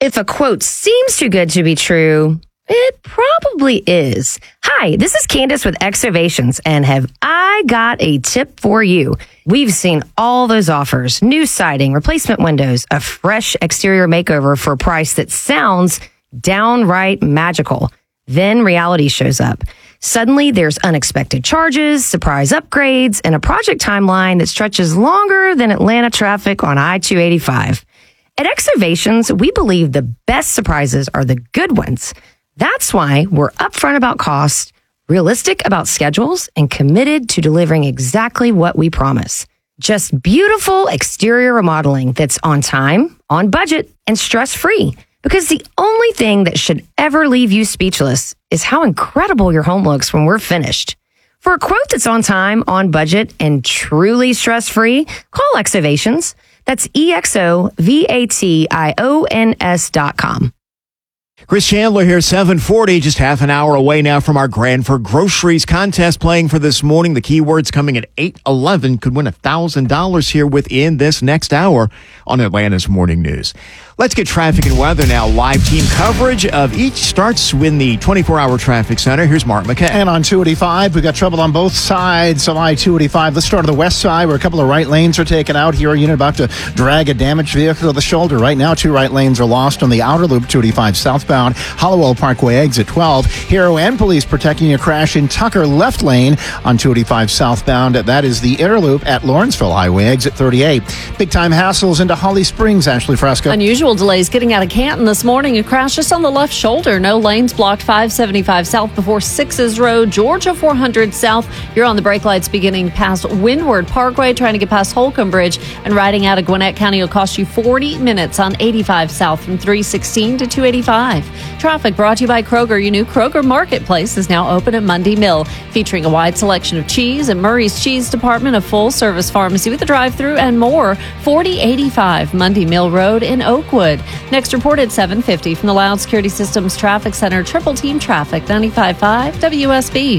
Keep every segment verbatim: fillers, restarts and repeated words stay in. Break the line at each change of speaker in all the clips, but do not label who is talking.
If a quote seems too good to be true, it probably is. Hi, this is Candace with Exovations, and have I got a tip for you. We've seen all those offers, new siding, replacement windows, a fresh exterior makeover for a price that sounds downright magical. Then reality shows up. Suddenly, there's unexpected charges, surprise upgrades, and a project timeline that stretches longer than Atlanta traffic on I two eighty-five. At Exovations, we believe the best surprises are the good ones. That's why we're upfront about cost, realistic about schedules, and committed to delivering exactly what we promise. Just beautiful exterior remodeling that's on time, on budget, and stress-free. Because the only thing that should ever leave you speechless is how incredible your home looks when we're finished. For a quote that's on time, on budget, and truly stress-free, call Exovations. That's E X O V A T I O N S dot com.
Chris Chandler here, seven forty, just half an hour away now from our Grand for Groceries contest playing for this morning. The keywords coming at eight eleven could win one thousand dollars here within this next hour on Atlanta's Morning News. Let's get traffic and weather now. Live team coverage of each starts in the twenty-four hour traffic center. Here's Mark McKay.
And on two eighty-five, we've got trouble on both sides of I two eighty-five. Let's start on the west side where a couple of right lanes are taken out here. A unit about to drag a damaged vehicle to the shoulder. Right now, two right lanes are lost on the outer loop two eighty-five southbound, Hollowell Parkway exit twelve. Hero and police protecting a crash in Tucker left lane on two eighty-five southbound. That is the inner loop at Lawrenceville Highway exit thirty-eight. Big time hassles into Holly Springs, Ashley Fresca.
Unusual delays getting out of Canton this morning. A crash just on the left shoulder. No lanes blocked. five seventy-five south before Sixes Road. Georgia four hundred south. You're on the brake lights beginning past Windward Parkway, trying to get past Holcomb Bridge. And riding out of Gwinnett County will cost you forty minutes on eighty-five south from three sixteen to two eighty-five. Traffic brought to you by Kroger. Your new Kroger Marketplace is now open at Mundy Mill, featuring a wide selection of cheese and Murray's Cheese Department, a full-service pharmacy with a drive-through, and more. forty eighty-five Mundy Mill Road in Oakwood. Next report at seven fifty from the Loud Security Systems Traffic Center. Triple Team Traffic, ninety-five point five W S B.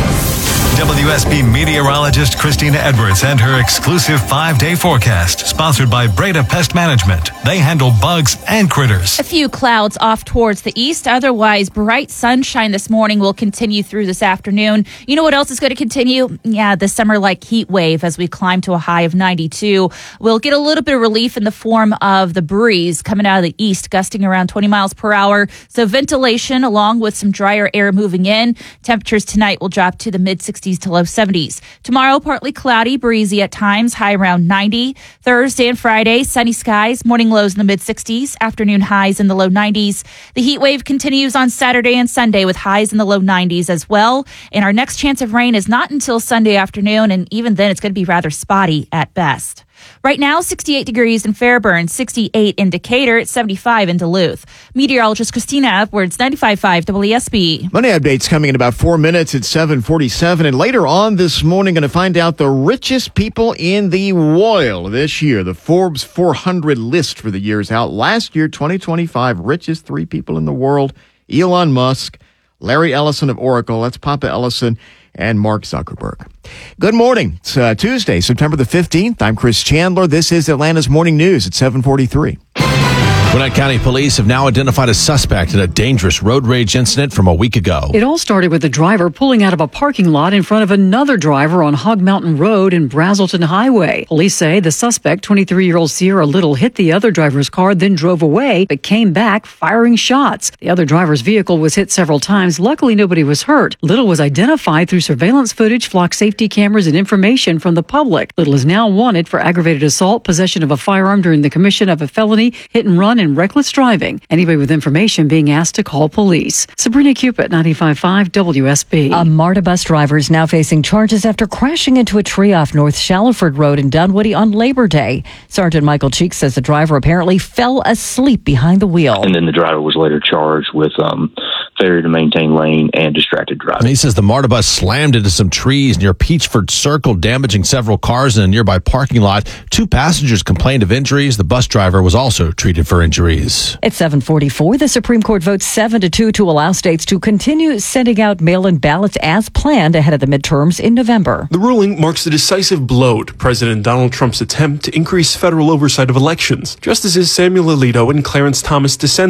W S B meteorologist Christina Edwards and her exclusive five-day forecast, sponsored by Breda Pest Management. They handle bugs and critters.
A few clouds off towards the east. Otherwise, bright sunshine this morning will continue through this afternoon. You know what else is going to continue? Yeah, the summer-like heat wave as we climb to a high of ninety-two. We'll get a little bit of relief in the form of the breeze coming out of the east, gusting around twenty miles per hour. So ventilation along with some drier air moving in. Temperatures tonight will drop to the mid-sixties to low seventies. Tomorrow, partly cloudy, breezy at times, high around ninety. Thursday and Friday, sunny skies, morning lows in the mid-sixties, afternoon highs in the low nineties. The heat wave continues on Saturday and Sunday with highs in the low nineties as well. And our next chance of rain is not until Sunday afternoon, and even then it's going to be rather spotty at best. Right now, sixty-eight degrees in Fairburn, sixty-eight in Decatur, it's seventy-five in Duluth. Meteorologist Christina Edwards, ninety-five point five W S B.
Money updates coming in about four minutes at seven forty-seven. And later on this morning, going to find out the richest people in the world this year. The Forbes four hundred list for the year's out. Last year, twenty twenty-five, richest three people in the world. Elon Musk, Larry Ellison of Oracle, that's Papa Ellison, and Mark Zuckerberg. Good morning. It's uh, Tuesday, September the fifteenth. I'm Chris Chandler. This is Atlanta's Morning News at seven forty-three.
Gwinnett County Police have now identified a suspect in a dangerous road rage incident from a week ago.
It all started with a driver pulling out of a parking lot in front of another driver on Hog Mountain Road and Brazelton Highway. Police say the suspect, twenty-three-year-old Sierra Little, hit the other driver's car, then drove away, but came back firing shots. The other driver's vehicle was hit several times. Luckily, nobody was hurt. Little was identified through surveillance footage, flock safety cameras, and information from the public. Little is now wanted for aggravated assault, possession of a firearm during the commission of a felony, hit and run, and reckless driving. Anybody with information being asked to call police. Sabrina Cupid, ninety-five point five W S B.
A MARTA bus driver is now facing charges after crashing into a tree off North Shallowford Road in Dunwoody on Labor Day. Sergeant Michael Cheek says the driver apparently fell asleep behind the wheel.
And then the driver was later charged with um, failure to maintain lane and distracted driving.
And he says the MARTA bus slammed into some trees near Peachford Circle, damaging several cars in a nearby parking lot. Two passengers complained of injuries. The bus driver was also treated for injuries.
At seven forty-four, the Supreme Court votes seven to two to allow states to continue sending out mail-in ballots as planned ahead of the midterms in November.
The ruling marks a decisive blow to President Donald Trump's attempt to increase federal oversight of elections. Justices Samuel Alito and Clarence Thomas dissent